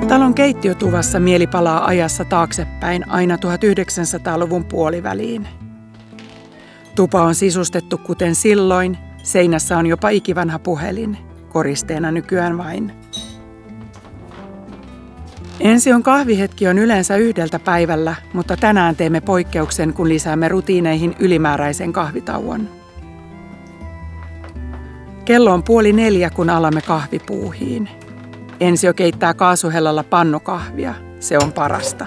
Talon keittiötuvassa mieli palaa ajassa taaksepäin aina 1900-luvun puoliväliin. Tupa on sisustettu kuten silloin, seinässä on jopa ikivanha puhelin, koristeena nykyään vain. Ension kahvihetki on yleensä 1 päivällä, mutta tänään teemme poikkeuksen, kun lisäämme rutiineihin ylimääräisen kahvitauon. Kello on 3:30, kun alamme kahvipuuhiin. Ensio keittää kaasuhellalla pannukahvia. Se on parasta.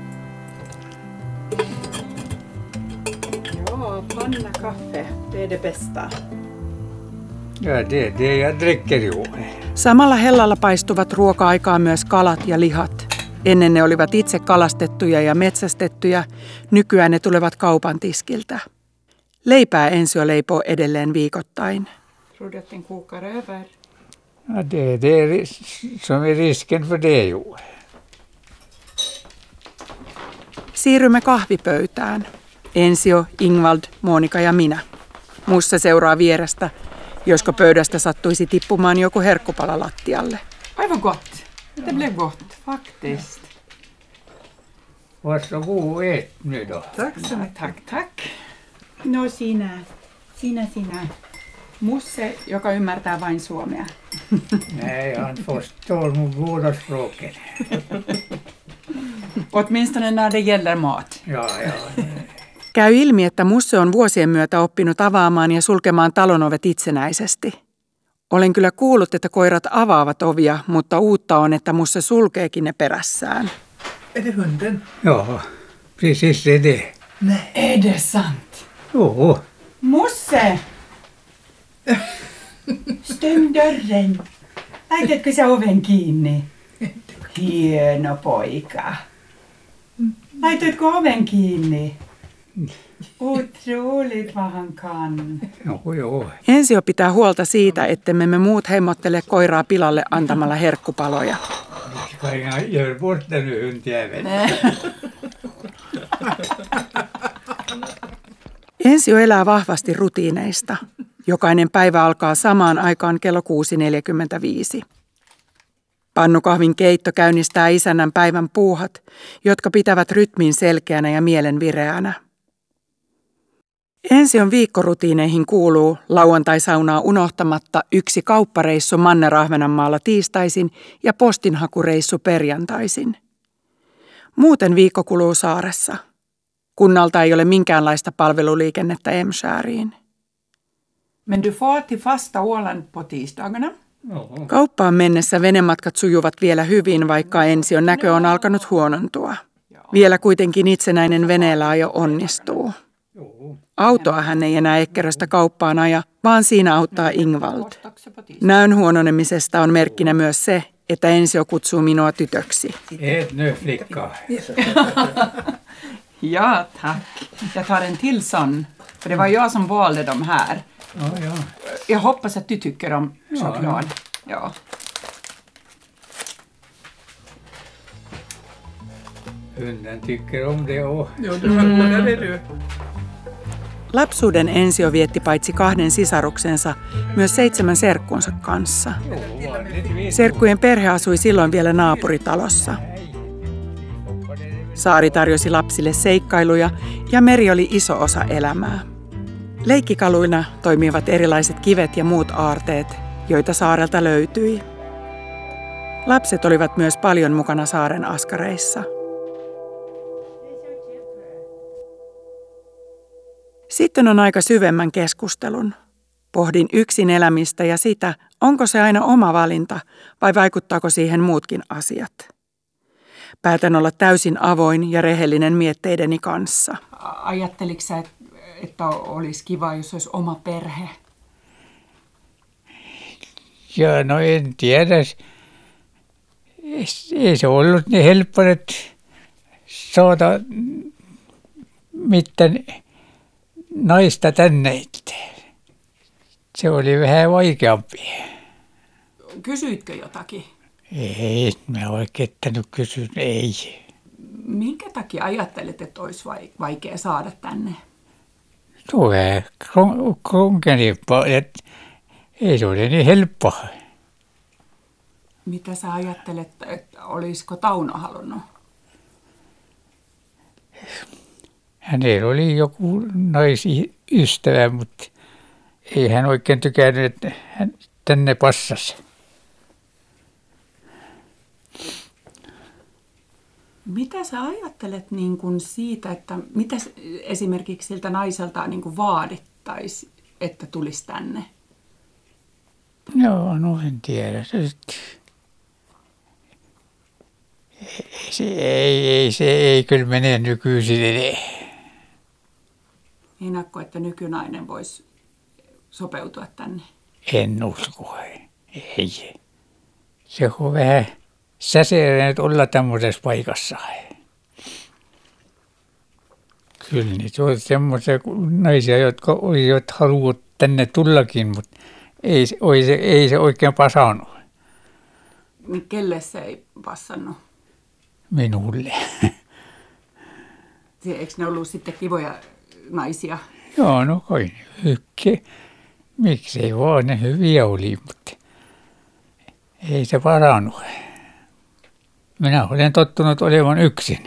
Joo, pannakaffe. Det är det bästa. Ja, det jag dricker ju. Samalla hellalla paistuvat ruoka-aikaan myös kalat ja lihat. Ennen ne olivat itse kalastettuja ja metsästettyjä, nykyään ne tulevat kaupan tiskiltä. Leipää Ensio leipoo edelleen viikoittain. Tror du att den kokar över? Ja, det är som är risken för det ju. Siirrymme kahvipöytään. Ensio, Ingvald, Monika ja minä. Mussa seuraa vierestä, josko pöydästä sattuisi tippumaan joku herkkupala lattialle. Oj, vad gott. Det blev gott, faktiskt. Varsågod, ät nu då. Tack så mycket. Tack. No sinä. Musse, joka ymmärtää vain suomea. Nej, han förstår nog båda språken. Åtminstone när det gäller mat. Ja. Käy ilmi, että Musse on vuosien myötä oppinut avaamaan ja sulkemaan talon ovet itsenäisesti. Olen kyllä kuullut, että koirat avaavat ovia, mutta uutta on, että Musse sulkeekin ne perässään. Är det hunden? Ja, precis det är det. Nej. Är det sant? Jo, Musse! Stäng dörren. Laitatko sä oven kiinni? Hieno poika. Laitoitko oven kiinni? Otroligt vad han kan. jo. Ensio pitää huolta siitä, ettemme me muut hemmottele koiraa pilalle antamalla herkkupaloja. Ska inga gör bort den nu hundjäveln. Ensio elää vahvasti rutiineista. Jokainen päivä alkaa samaan aikaan kello 6:45. Pannukahvin keitto käynnistää isännän päivän puuhat, jotka pitävät rytmin selkeänä ja mielen vireänä. Ension viikkorutiineihin kuuluu lauantai-saunaa unohtamatta 1 kauppareissu Manner-Ahvenanmaalla tiistaisin ja postinhakureissu perjantaisin. Muuten viikko kuluu saaressa. Kunnalta ei ole minkäänlaista palveluliikennettä Emskääriin. Men du får till fasta Åland på tisdagarna. Kauppaan mennessä venematkat sujuvat vielä hyvin, vaikka Ension näkö on alkanut huonontua. Vielä kuitenkin itsenäinen veneellä ajo onnistuu. Autoa hän ei enää Eckeröstä kauppaan aja, vaan siinä auttaa Ingvald. Näön huononemisesta on merkkinä myös se, että Ensio kutsuu minua tytöksi. Ät nu flicka. Ja, tack. Jag tar en till sån. För det var jag som valde de här. Ja. Jag hoppas att du tycker om choklad. Ja. Hunden tycker om det och... Jo, du har både det du. Lapsuuden Ensio vietti paitsi 2 sisaruksensa, myös 7 serkkunsa kanssa. Serkkujen perhe asui silloin vielä naapuritalossa. Saari tarjosi lapsille seikkailuja ja meri oli iso osa elämää. Leikkikaluina toimivat erilaiset kivet ja muut aarteet, joita saarelta löytyi. Lapset olivat myös paljon mukana saaren askareissa. Sitten on aika syvemmän keskustelun. Pohdin yksin elämistä ja sitä, onko se aina oma valinta vai vaikuttaako siihen muutkin asiat. Päätän olla täysin avoin ja rehellinen mietteideni kanssa. Ajatteliko sä, että olisi kiva, jos olisi oma perhe? Ja, no en tiedä. Ei se ollut niin helppo, että saada mitään naista tänne. Se oli vähän vaikeampi. Kysyitkö jotakin? Ei, mä oikein nyt kysyn, ei. Minkä takia ajattelet, että olisi vaikea saada tänne? Tulee krunkenipa, että ei se ole niin helppoa. Mitä sä ajattelet, että olisiko Tauno halunnut? Hänellä oli joku naisystävä, mutta ei hän oikein tykännyt, että hän tänne passasi. Mitä sä ajattelet niin kuin siitä, että mitä esimerkiksi siltä naiselta niin kuin vaadittaisi, että tulisi tänne? Joo, no en tiedä. Se ei kyllä mene nykyisin. Meinaatko, että nykynainen voisi sopeutua tänne? En usko. Ei. Se on vähän säseinen olla tämmöisessä paikassa. Kyllä niitä on semmoisia naisia, jotka olisivat haluavat tänne tullakin, mutta ei se oikein pasannut. Kelle se ei passannut? Minulle. Eikö ne ollut sitten kivoja naisia? Joo, no kai miksei vaan, ne hyviä oli, mutta ei se parannut. Minä olen tottunut olemaan yksin.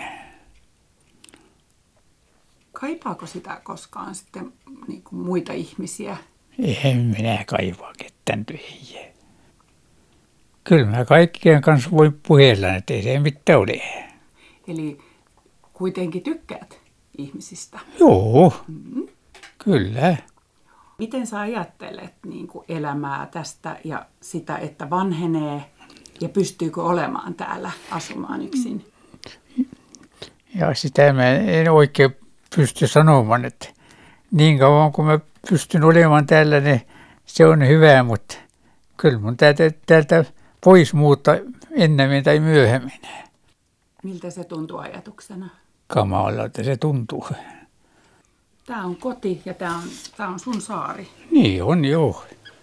Kaipaako sitä koskaan sitten niin kuin muita ihmisiä? En minä kaipaa ketään, ei. Kyllä mä kaikkien kanssa voin puhella, että ei se mitään ole. Eli kuitenkin tykkäät ihmisistä? Joo, kyllä. Miten sä ajattelet niin kuin elämää tästä ja sitä, että vanhenee ja pystyykö olemaan täällä asumaan yksin? Ja sitä mä en oikein pysty sanomaan, että niin kauan kun mä pystyn olemaan täällä, niin se on hyvä, mutta kyllä mun täältä pois muuttaa ennemmin tai myöhemmin. Miltä se tuntuu ajatuksena? Kamalalta se tuntuu. Tämä on koti ja tämä on sun saari. Niin on, joo.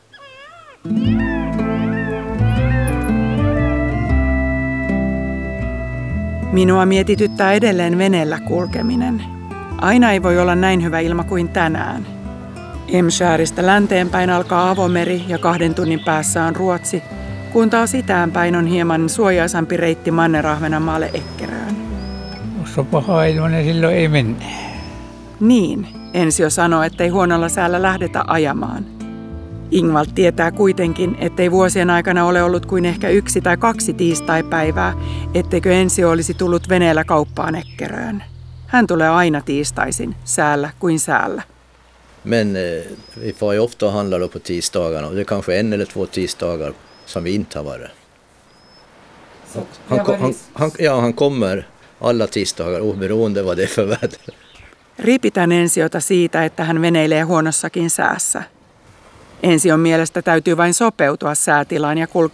Minua mietityttää edelleen veneellä kulkeminen. Aina ei voi olla näin hyvä ilma kuin tänään. Emskäristä länteenpäin alkaa avomeri ja 2 tunnin päässä on Ruotsi, kun taas itäänpäin on hieman suojaisampi reitti Manner-Ahvenanmaalle Eckeröön. Jos on paha ilma, niin silloin ei mennä. Niin, Ensio sanoo, ettei huonolla säällä lähdetä ajamaan. Ingvald tietää kuitenkin, ettei vuosien aikana ole ollut kuin ehkä 1 tai 2 tiistaipäivää, etteikö Ensio olisi tullut veneellä kauppaan Eckeröön. Hän tulee aina tiistaisin, säällä kuin säällä. Men vi får ju ofta handla då på tisdagarna och det är kanske 1 eller 2 tisdagar som vi inte har varit. Han kommer alla tisdagar oberoende vad det är för väder. Ripitän Ensiota siitä, että hän veneilee huonossakin säässä. Ension mielestä täytyy vain sopeutua säätilaan ja kulkea